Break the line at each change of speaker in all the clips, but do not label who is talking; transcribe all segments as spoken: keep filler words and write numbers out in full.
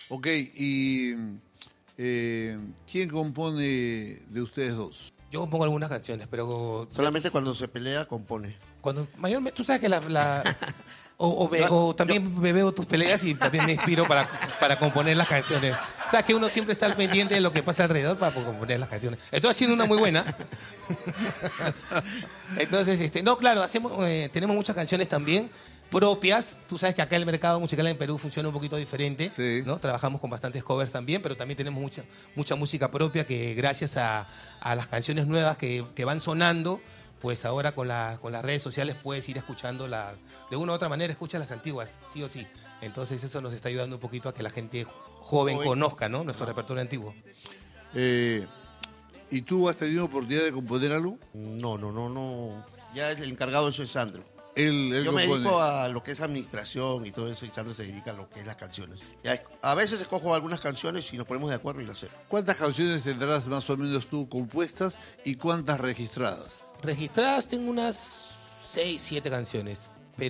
Ok, y eh, ¿quién compone de ustedes dos?
Yo compongo algunas canciones, pero...
Solamente cuando se pelea, compone.
Cuando, mayormente, tú sabes que la... la o, o, me,
No,
o también yo, me veo tus peleas y también me inspiro para, para componer las canciones. O sea, que uno siempre está al pendiente de lo que pasa alrededor para componer las canciones. Estoy haciendo una muy buena. Entonces, este, no, claro, hacemos, eh, tenemos muchas canciones también propias. Tú sabes que acá el mercado musical en Perú funciona un poquito diferente,
sí.
¿no? Trabajamos con bastantes covers también, pero también tenemos mucha, mucha música propia que gracias a, a las canciones nuevas que, que van sonando, pues ahora con, la, con las redes sociales puedes ir escuchando la, de una u otra manera, escuchas las antiguas, sí o sí. Entonces eso nos está ayudando un poquito a que la gente joven
Hoy.
conozca, ¿no? Nuestro repertorio antiguo.
Eh, ¿Y tú has tenido oportunidad de componer algo?
No, no, no, no. Ya el encargado de eso es Sandro.
Él, él
Yo me
compone.
dedico a lo que es administración y todo eso, y Sandro se dedica a lo que es las canciones. Ya, a veces escojo algunas canciones y nos ponemos de acuerdo y las hacemos.
¿Cuántas canciones tendrás más o menos tú compuestas y cuántas registradas?
Registradas tengo unas seis, siete canciones,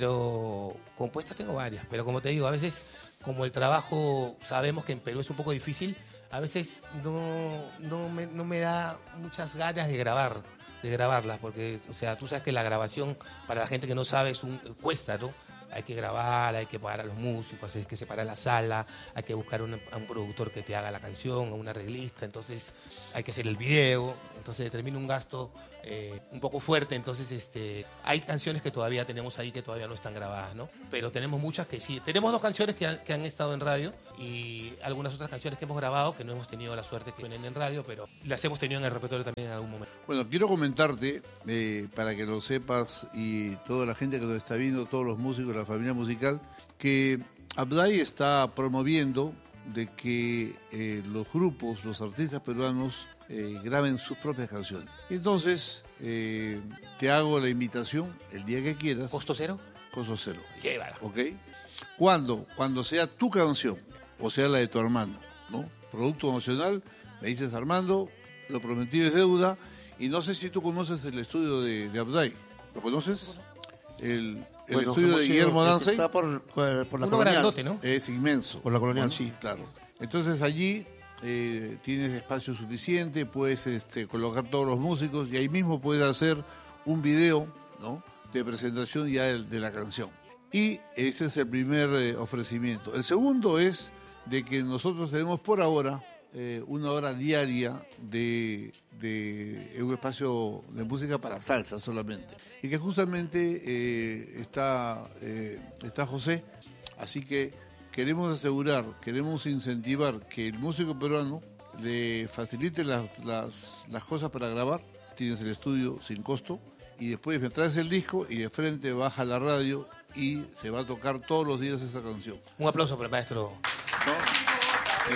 pero compuestas tengo varias. Pero como te digo, a veces, como el trabajo sabemos que en Perú es un poco difícil, a veces no, no, me, no me da muchas ganas de grabar, de grabarlas, porque, o sea, tú sabes que la grabación, para la gente que no sabe, es un, cuesta, ¿no? Hay que grabar, hay que pagar a los músicos, hay que separar la sala, hay que buscar un, a un productor que te haga la canción, a un arreglista, entonces hay que hacer el video, entonces termina un gasto eh, un poco fuerte, entonces este, hay canciones que todavía tenemos ahí que todavía no están grabadas, ¿no? Pero tenemos muchas que sí. Tenemos dos canciones que han, que han estado en radio y algunas otras canciones que hemos grabado que no hemos tenido la suerte que vienen en radio, pero las hemos tenido en el repertorio también en algún momento.
Bueno, quiero comentarte, eh, para que lo sepas y toda la gente que nos está viendo, todos los músicos, la familia musical, que Abday está promoviendo de que eh, los grupos, los artistas peruanos eh, graben sus propias canciones. Entonces, eh, te hago la invitación el día que quieras.
¿Costo cero?
Costo cero.
Llévala.
¿Ok? ¿Cuándo? Cuando sea tu canción, o sea la de tu hermano, ¿no? Producto nacional, me dices Armando, lo prometido es deuda, y no sé si tú conoces el estudio de, de Abday. ¿Lo conoces? El, el
Bueno,
estudio
hemos
de
ido-
Guillermo
el que
Dancey
está por, por la
Uno
colonial.
grandote, ¿no?
es inmenso.
Por la colonial,
¿no?
sí.
Claro. Entonces allí eh, tienes espacio suficiente, puedes este, colocar todos los músicos y ahí mismo puedes hacer un video, ¿no?, de presentación ya de, de la canción. Y ese es el primer eh, ofrecimiento. El segundo es de que nosotros tenemos por ahora eh, una hora diaria de, de un espacio de música para salsa solamente. Y que justamente eh, está, eh, está José, así que queremos asegurar, queremos incentivar que el músico peruano le facilite las, las, las cosas para grabar. Tienes el estudio sin costo y después me traes el disco y de frente baja la radio y se va a tocar todos los días esa canción.
Un aplauso para el maestro.
¿No? Eh,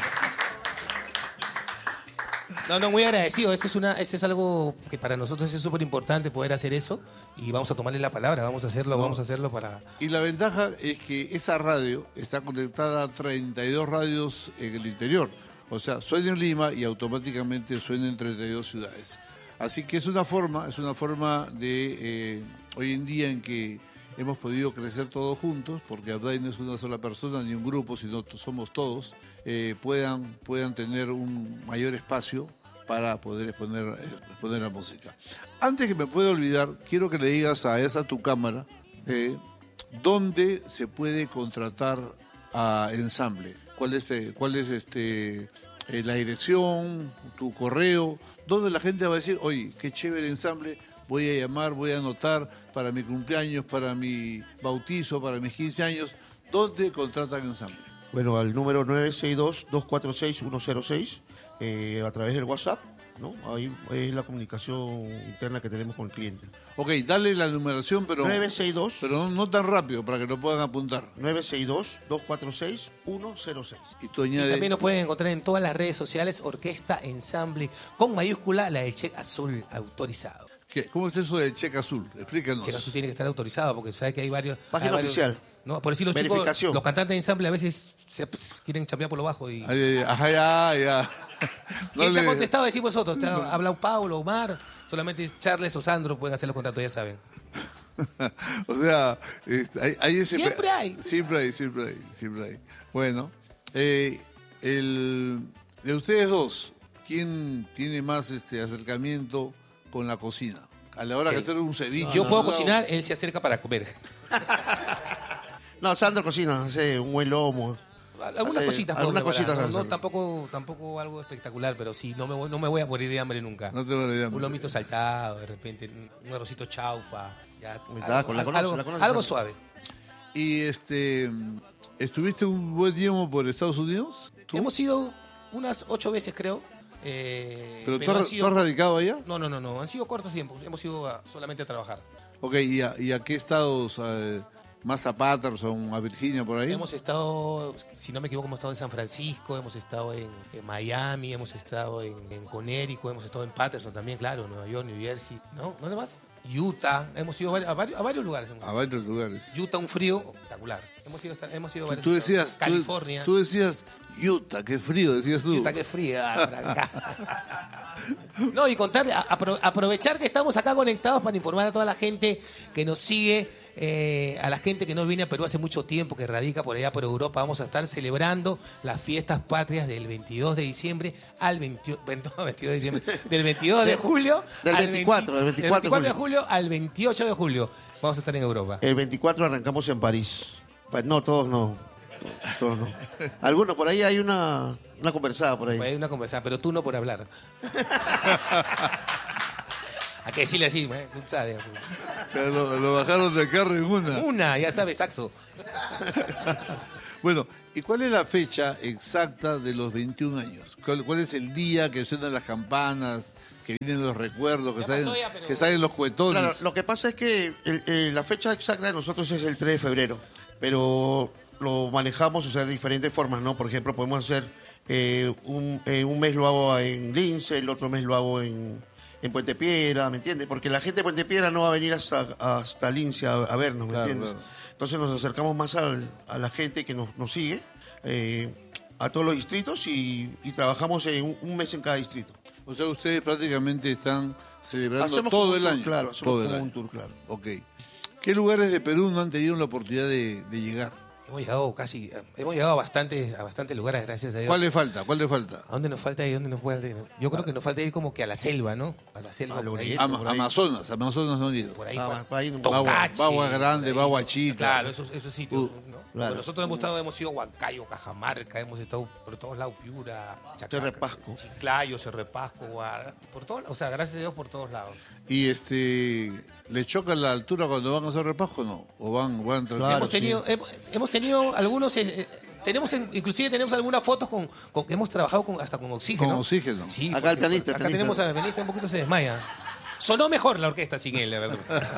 No, no, muy agradecido. Eso es una, eso es algo que para nosotros es súper importante poder hacer eso y vamos a tomarle la palabra, vamos a hacerlo,
No.
vamos a hacerlo para...
Y la ventaja es que esa radio está conectada a treinta y dos radios en el interior. O sea, suena en Lima y automáticamente suena en treinta y dos ciudades. Así que es una forma, es una forma de eh, hoy en día en que hemos podido crecer todos juntos, porque Abday no es una sola persona ni un grupo, sino somos todos, eh, puedan, puedan tener un mayor espacio para poder exponer, exponer la música. Antes que me pueda olvidar, quiero que le digas a esa tu cámara eh, dónde se puede contratar a Ensamble. ¿Cuál es, eh, cuál es este, eh, la dirección, tu correo? ¿Dónde la gente va a decir, oye, qué chévere Ensamble, voy a llamar, voy a anotar para mi cumpleaños, para mi bautizo, para mis quince años? ¿Dónde contratan Ensamble?
Bueno, al número nueve seis dos, dos cuatro seis, uno cero seis, eh, a través del WhatsApp, ¿no? Ahí es la comunicación interna que tenemos con el cliente.
Ok, dale la numeración, pero,
nueve seis dos,
pero no, no tan rápido para que lo puedan apuntar.
nueve seis dos, dos cuatro seis, uno cero seis.
Y tú
Y
añades...
también nos pueden encontrar en todas las redes sociales, Orquesta Ensamble, con mayúscula, la del cheque azul autorizado.
¿Qué? ¿Cómo es eso del cheque azul? Explícanos.
El cheque azul tiene que estar autorizado porque sabe que hay varios...
Página
hay varios-
oficial.
No, por decir los chicos,
Verificación.
los cantantes de ensamble a veces se, pues, quieren chambear por lo bajo y...
Ay, ay, ajá, ya, ya. No
¿Quién te
le-
ha contestado? Decimos nosotros. Te ha hablado Paulo, Omar. Solamente Charles o Sandro pueden hacer los contratos, ya saben.
O sea, este, hay, hay ese...
Siempre hay.
Siempre hay, siempre hay, siempre hay. Bueno, Eh, el, de ustedes dos, ¿quién tiene más este acercamiento con la cocina? A la hora de
Eh,
hacer un ceviche.
Yo
un
puedo
asado.
cocinar, él se acerca para comer.
No, Sandro cocina, hace un buen lomo.
Algunas
Hace-
cositas. puedo
algunas
preparar,
cositas
No, no,
hace.
tampoco, tampoco algo espectacular, pero sí, no me, voy- no me voy a morir de hambre nunca.
No te voy a olvidar.
Un lomito saltado, de repente, un arrocito chaufa. Ya,
Está,
algo,
la conoce,
algo-
la conoce,
algo
Sandro.
suave.
Y este, ¿estuviste un buen tiempo por Estados Unidos? ¿Tú?
Hemos ido unas ocho veces, creo. eh,
¿Pero, tú,
han
has-
sido-
tú has radicado allá?
No, no, no, no, han sido cortos tiempos. Hemos ido a- solamente a trabajar.
Ok, ¿y a, y a qué estados? eh, ¿Más a Patterson, a Virginia, por ahí?
Hemos estado, si no me equivoco, hemos estado en San Francisco, hemos estado en, en Miami, hemos estado en, en Connecticut, hemos estado en Patterson también, claro, Nueva York, New Jersey, ¿no? ¿Dónde más? Utah, hemos ido a varios, a varios, a varios lugares.
A varios lugares.
Utah, un frío espectacular. Hemos ido, hasta- hemos ido a varios
Tú
estados.
decías, tú-
California.
Tú, decías, Utah, qué frío, decías tú.
Utah, qué fría. por acá. No, y contarle, a- apro- aprovechar que estamos acá conectados para informar a toda la gente que nos sigue, eh, a la gente que no viene a Perú hace mucho tiempo, que radica por allá por Europa. Vamos a estar celebrando las fiestas patrias del veintidós de diciembre al veintiocho, no, veintidós de diciembre, del veintidós de julio
Del
al
veinticuatro, del veinticuatro
del veinticuatro de julio al veintiocho de julio. Vamos a estar en Europa.
El veinticuatro arrancamos en París. Pues no, todos no. Todos no. Algunos, por ahí hay una, una conversada por ahí.
Hay una conversación, pero tú no por hablar. Hay que decirle así, ¿eh? Tú sabes.
Lo, lo bajaron del carro en una.
Una, ya sabes, saxo.
Bueno, ¿y cuál es la fecha exacta de los veintiún años? ¿Cuál, cuál es el día que suenan las campanas, que vienen los recuerdos, que,
Ya
salen,
pasó ya, pero-
que salen los cuetones?
Claro, lo que pasa es que el- el- la fecha exacta de nosotros es el tres de febrero, pero lo manejamos, o sea, de diferentes formas, ¿no? Por ejemplo, podemos hacer eh, un, eh, un mes lo hago en Lince, el otro mes lo hago en, en Puente Piedra, ¿me entiendes? Porque la gente de Puente Piedra no va a venir hasta, hasta Lince a, a vernos, ¿me
Claro,
entiendes?
claro.
Entonces nos acercamos más al- a la gente que nos, nos sigue, eh, a todos los distritos y, y trabajamos en un, un mes en cada distrito.
O sea, ustedes prácticamente están celebrando
Hacemos
todo
como
el
un tour,
año.
claro, hacemos
todo el
como
año.
un tour, claro.
Ok. ¿Qué lugares de Perú no han tenido la oportunidad de, de llegar?
Hemos llegado casi, hemos llegado a bastantes, a bastantes lugares, gracias a Dios.
¿Cuál le falta? ¿Cuál le falta?
¿A dónde nos falta ir? ¿Dónde nos falta ir? Yo creo que nos falta ir como que a la selva, ¿no? A la selva,
A
por ahí.
Loreta.
Ama-
por ahí.
Amazonas, Amazonas no han ido.
Por ahí,
Ah,
por-
por ahí no-
Tocache,
Bagua- Bagua Grande,
por ahí.
Bagua Chica.
Claro, esos, esos sitios.
Uh,
¿no?
claro.
Pero nosotros hemos estado, hemos ido a Huancayo, Cajamarca, hemos estado por todos lados, Piura, Chacaca,
Cerrepasco.
Chiclayo, Cerrepasco, Guara- por todos, o sea, gracias a Dios por todos lados.
¿Y este le choca la altura cuando van a hacer repasco o no? ¿O van, van tranquilos?
Claro,
hemos tenido, hemos, hemos tenido algunos, eh, eh, tenemos en- inclusive tenemos algunas fotos con, con que hemos trabajado con, hasta con oxígeno.
Con oxígeno.
Sí,
Acá el
porque-
pianista, el
acá
pianista.
tenemos al pianista, un poquito se desmaya. Sonó mejor la orquesta sin él, la verdad.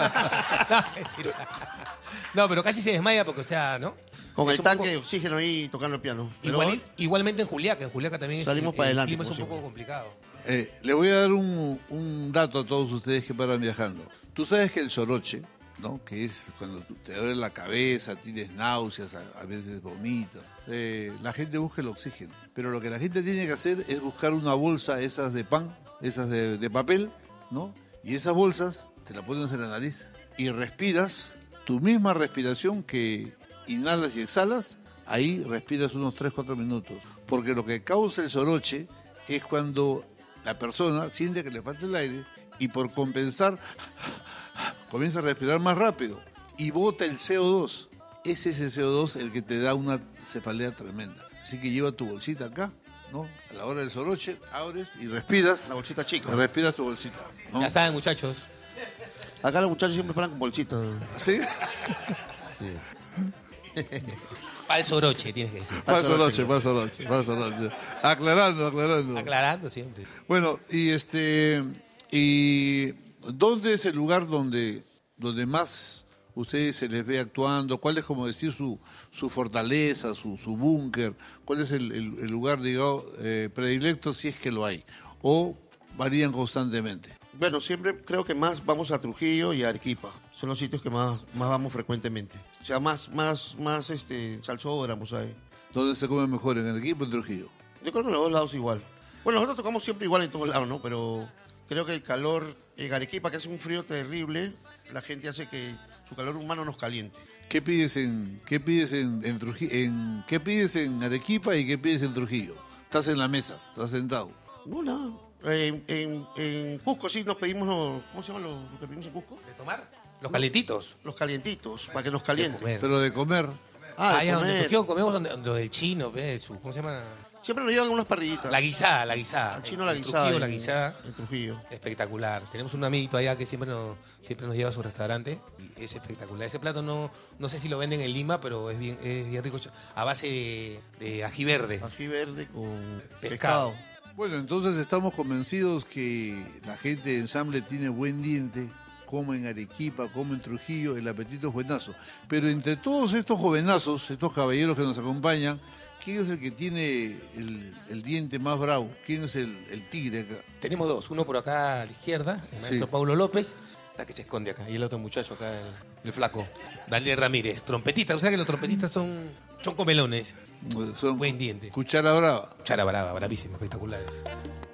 No, mentira. No, pero casi se desmaya porque, o sea, ¿no?
Con
Es
el
un
tanque
poco-
de oxígeno ahí tocando el piano. Pero
igual- igualmente en Juliaca, en Juliaca también es,
Salimos
el,
para
el
adelante,
clima es
como
un poco
siempre.
complicado.
Eh, les voy a dar un, un dato a todos ustedes que paran viajando. Tú sabes que el soroche, ¿no? Que es cuando tú- te duele la cabeza, tienes náuseas, a, a veces vomitas. Eh, la gente busca el oxígeno. Pero lo que la gente tiene que hacer es buscar una bolsa, esas de pan, esas de, de papel, ¿no? Y esas bolsas te las pones en la nariz y respiras tu misma respiración que inhalas y exhalas. Ahí respiras unos tres cuatro minutos. Porque lo que causa el soroche es cuando la persona siente que le falta el aire y por compensar comienza a respirar más rápido y bota el C O dos. Es ese C O dos el que te da una cefalea tremenda. Así que lleva tu bolsita acá, ¿no? A la hora del soroche, abres y respiras.
La bolsita chica.
Respiras tu bolsita, ¿no?
Ya saben, muchachos.
Acá los muchachos siempre paran con bolsitas.
¿Sí?
Para el soroche, tienes que decir.
Más soroche, más soroche, más soroche. Aclarando, aclarando.
Aclarando siempre.
Bueno, y este, y ¿dónde es el lugar donde, donde más ustedes se les ve actuando? ¿Cuál es, como decir, su, su fortaleza, su, su búnker? ¿Cuál es el, el- el lugar, digamos, eh, predilecto, si es que lo hay? ¿O varían constantemente?
Bueno, siempre creo que más vamos a Trujillo y a Arequipa. Son los sitios que más, más vamos frecuentemente. O sea, más, más, más este, salsódromos ahí.
¿Dónde se come mejor, en el equipo o en Trujillo?
Yo creo que en los dos lados igual. Bueno, nosotros tocamos siempre igual en todos lados, ¿no? Pero creo que el calor en Arequipa, que hace un frío terrible, la gente hace que su calor humano nos caliente.
¿Qué pides en qué pides en, en Trujillo, en qué pides en Arequipa y qué pides en Trujillo? Estás en la mesa, estás sentado.
No, nada. En, en, en Cusco sí nos pedimos, los- ¿cómo se llama lo, lo que pedimos en Cusco?
¿De tomar? Los calientitos.
Los calientitos, para que nos
De
calienten.
comer.
Pero de comer,
Ah,
Ahí
de
a donde
comer.
Trujillo comemos donde, donde el chino, ve, su, ¿cómo se llama?
Siempre nos llevan unas parrillitas.
La guisada, la guisada.
Al chino
En-
la
en
guisada.
Trujillo, la
en-
guisada.
En Trujillo.
Espectacular. Tenemos un amiguito allá que siempre nos, siempre nos lleva a su restaurante y es espectacular. Ese plato no, no sé si lo venden en Lima, pero es bien, es bien rico. A base de, de ají verde.
Ají verde con
Pescado.
pescado.
bueno, entonces estamos convencidos que la gente de Ensamble tiene buen diente, come en Arequipa, come en Trujillo, el apetito es buenazo. Pero entre todos estos jovenazos, estos caballeros que nos acompañan, ¿quién es el que tiene el, el diente más bravo? ¿Quién es el, el tigre acá?
Tenemos dos, uno por acá a la izquierda, el maestro
Sí.
Paulo López, la que se esconde acá, y el otro muchacho acá, el, el flaco, Daniel Ramírez, trompetista. O sea que los trompetistas son, son comelones,
Son
buen diente.
cuchara brava.
Chara brava, bravísimo, espectaculares.